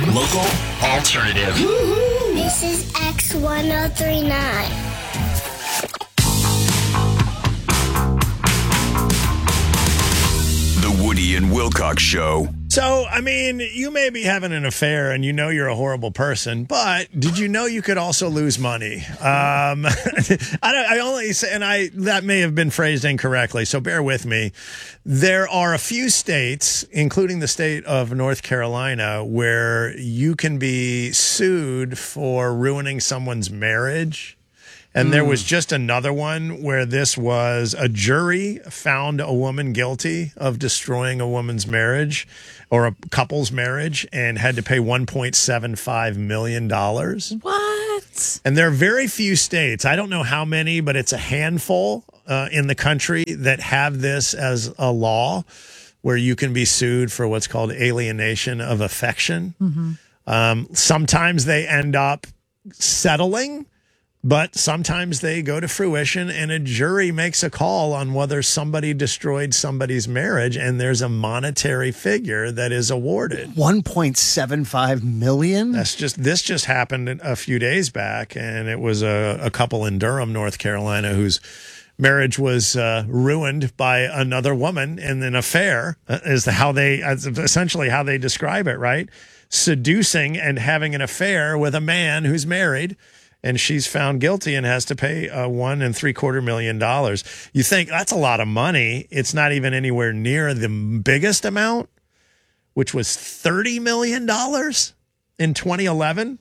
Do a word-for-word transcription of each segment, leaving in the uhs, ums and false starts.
Local alternative. This is X one oh three nine. The Woody and Wilcox Show. So, I mean, you may be having an affair and you know you're a horrible person, but did you know you could also lose money? Um, I, don't, I only say, and I that may have been phrased incorrectly, so bear with me. There are a few states, including the state of North Carolina, where you can be sued for ruining someone's marriage. And there was just another one where this was a jury found a woman guilty of destroying a woman's marriage or a couple's marriage and had to pay one point seven five million dollars. What? And there are very few states. I don't know how many, but it's a handful uh, in the country that have this as a law where you can be sued for what's called alienation of affection. Mm-hmm. Um, sometimes they end up settling. But sometimes they go to fruition and a jury makes a call on whether somebody destroyed somebody's marriage and there's a monetary figure that is awarded. one point seven five million dollars? That's just this just happened a few days back, and it was a, a couple in Durham, North Carolina, whose marriage was uh, ruined by another woman in an affair, uh, is how they essentially how they describe it, right? Seducing and having an affair with a man who's married. And she's found guilty and has to pay uh, one and three quarter million dollars. You think that's a lot of money. It's not even anywhere near the biggest amount, which was thirty million dollars in twenty eleven.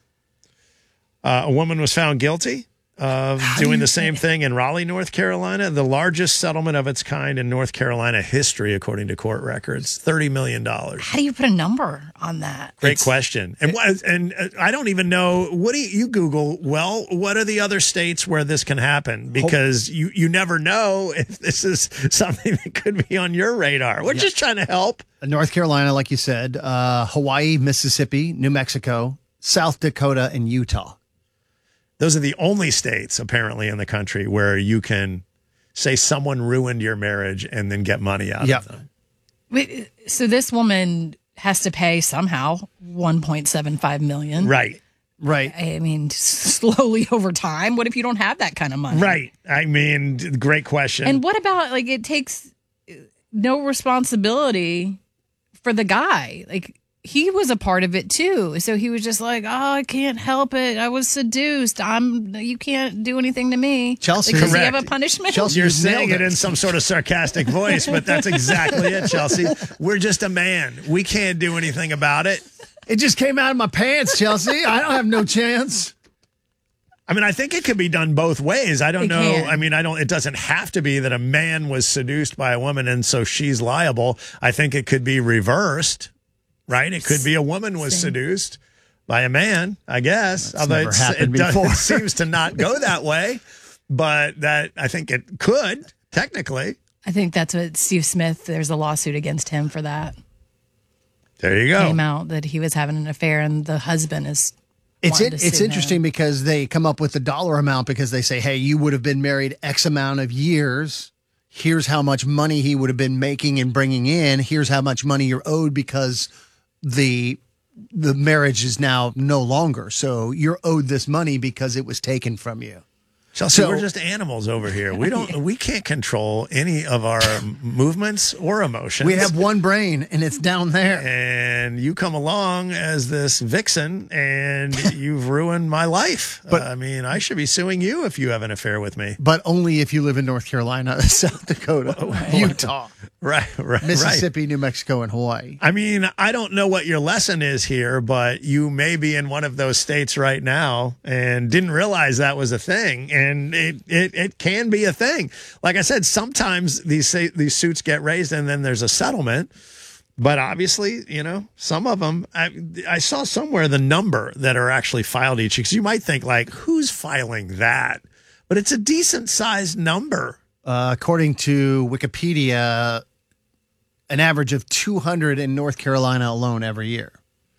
Uh, a woman was found guilty of How doing do the same thing in Raleigh, North Carolina, the largest settlement of its kind in North Carolina history, according to court records, thirty million dollars. How do you put a number on that? Great It's, question. And it, and I don't even know, what do you, you Google, well, what are the other states where this can happen? Because you, you never know if this is something that could be on your radar. We're yeah. just trying to help. North Carolina, like you said, uh, Hawaii, Mississippi, New Mexico, South Dakota, and Utah. Those are the only states, apparently, in the country where you can say someone ruined your marriage and then get money out yep. of them. Wait, so this woman has to pay somehow one point seven five million dollars. Right. Right. I mean, slowly over time. What if you don't have that kind of money? Right. I mean, great question. And what about, like, it takes no responsibility for the guy? Like, he was a part of it too. So he was just like, oh, I can't help it. I was seduced. I'm, you can't do anything to me. Chelsea. Like, does he Correct. have a punishment? Chelsea, You're you saying nailed it it in some sort of sarcastic voice, but that's exactly it, Chelsea. We're just a man. We can't do anything about it. It just came out of my pants, Chelsea. I don't have no chance. I mean, I think it could be done both ways. I don't It know. can. I mean, I don't, it doesn't have to be that a man was seduced by a woman and so she's liable. I think it could be reversed. Right? It could be a woman was Same. seduced by a man, I guess. That's Although never it's, happened it, does, before. it seems to not go that way. But that I think it could, technically. I think that's what Steve Smith, there's a lawsuit against him for that. There you go. Came out that he was having an affair and the husband is It's wanting it, to it's sue interesting him. because they come up with the dollar amount because they say, hey, you would have been married X amount of years. Here's how much money he would have been making and bringing in. Here's how much money you're owed because the the marriage is now no longer. So you're owed this money because it was taken from you. Chelsea, So- we're just animals over here. We don't. We can't control any of our movements or emotions. We have one brain and it's down there. and you come along as this vixen, and you've ruined my life. But- uh, I mean, I should be suing you if you have an affair with me. But only if you live in North Carolina, South Dakota, Utah, Right, right, right. Mississippi, New Mexico, and Hawaii. I mean, I don't know what your lesson is here, but you may be in one of those states right now and didn't realize that was a thing. And it, it, it can be a thing. Like I said, sometimes these these suits get raised and then there's a settlement. But obviously, you know, some of them, I, I saw somewhere the number that are actually filed each year. Because you might think, like, who's filing that? But it's a decent sized number. Uh, according to Wikipedia, an average of two hundred in North Carolina alone every year.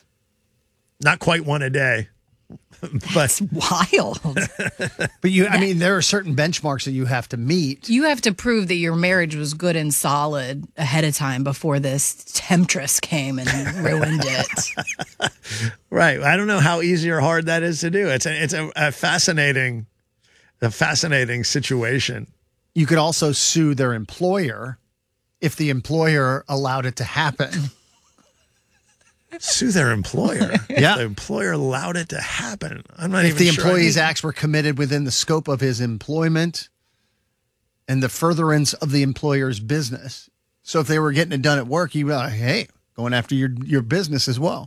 Not quite one a day. But That's wild. But you, I mean, there are certain benchmarks that you have to meet. You have to prove that your marriage was good and solid ahead of time before this temptress came and ruined it. Right. I don't know how easy or hard that is to do. It's a, it's a, a fascinating, a fascinating situation. You could also sue their employer if the employer allowed it to happen. Sue their employer. Yeah. If the employer allowed it to happen. I'm not If even the sure. employee's I need- acts were committed within the scope of his employment and the furtherance of the employer's business. So if they were getting it done at work, you'd be like, hey, going after your, your business as well.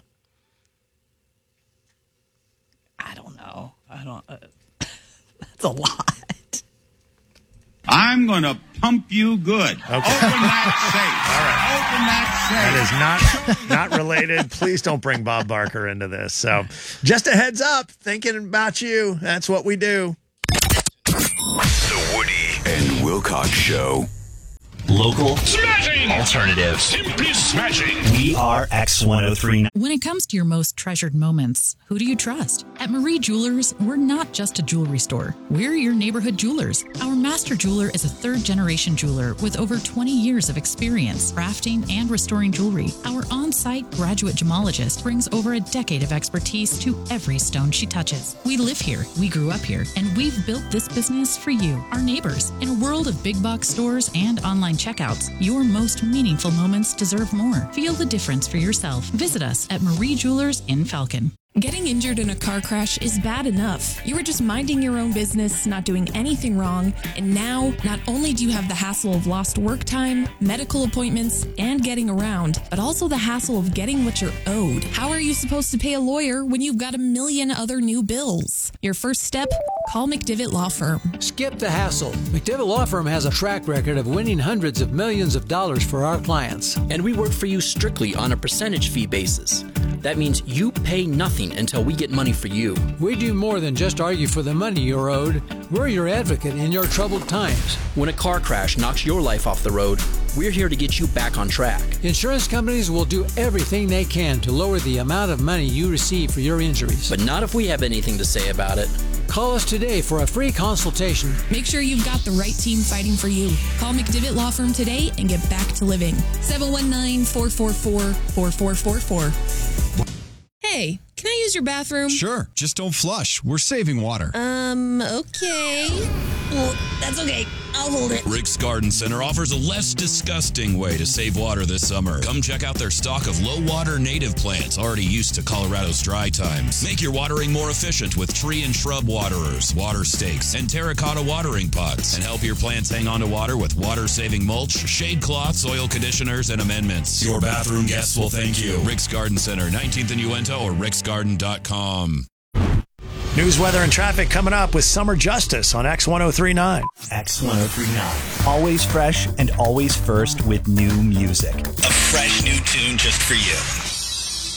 I don't know. I don't. Uh, that's a lot. I'm going to pump you good. Okay. Open that safe. That is not not related. Please don't bring Bob Barker into this. So just a heads up, thinking about you. That's what we do. The Woody and Wilcox Show. Local, Smashing! alternative. Simply smashing! We are X ten thirty-nine. When it comes to your most treasured moments, who do you trust? At Marie Jewelers, we're not just a jewelry store. We're your neighborhood jewelers. Our master jeweler is a third-generation jeweler with over twenty years of experience crafting and restoring jewelry. Our on-site graduate gemologist brings over a decade of expertise to every stone she touches. We live here, we grew up here, and we've built this business for you, our neighbors. In a world of big box stores and online checkouts, your most meaningful moments deserve more. Feel the difference for yourself. Visit us at Marie Jewelers in Falcon. Getting injured in a car crash is bad enough. You were just minding your own business, not doing anything wrong, and now not only do you have the hassle of lost work time, medical appointments, and getting around, but also the hassle of getting what you're owed. How are you supposed to pay a lawyer when you've got a million other new bills? Your first step? Call McDivitt Law Firm. Skip the hassle. McDivitt Law Firm has a track record of winning hundreds of millions of dollars for our clients. And we work for you strictly on a percentage fee basis. That means you pay nothing until we get money for you. We do more than just argue for the money you're owed. We're your advocate in your troubled times. When a car crash knocks your life off the road, we're here to get you back on track. Insurance companies will do everything they can to lower the amount of money you receive for your injuries. But not if we have anything to say about it. Call us today for a free consultation. Make sure you've got the right team fighting for you. Call McDivitt Law Firm today and get back to living. seven one nine, four four four, four four four four. Hey, can I use your bathroom? Sure, just don't flush. We're saving water. Um, okay. Well, that's okay. I'll hold it. Rick's Garden Center offers a less disgusting way to save water this summer. Come check out their stock of low-water native plants already used to Colorado's dry times. Make your watering more efficient with tree and shrub waterers, water stakes, and terracotta watering pots. And help your plants hang on to water with water-saving mulch, shade cloths, oil conditioners, and amendments. Your bathroom guests will thank you. Rick's Garden Center, nineteenth and Uinta, or ricks garden dot com. News, weather, and traffic coming up with Summer Justice on X ten thirty-nine. X ten thirty-nine. Always fresh and always first with new music. A fresh new tune just for you.